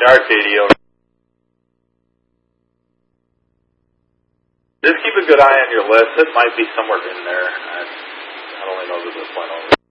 Arcadia. Just keep a good eye on your list. It might be somewhere in there. I only know that this went over.